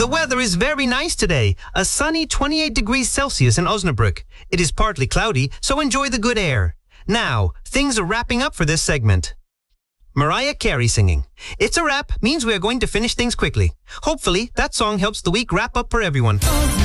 weather is very nice today. A sunny 28 degrees Celsius in Osnabrück. It is partly cloudy, so enjoy the good air. Now, things are wrapping up for this segment. Mariah Carey singing. It's a wrap means we are going to finish things quickly. Hopefully, that song helps the week wrap up for everyone.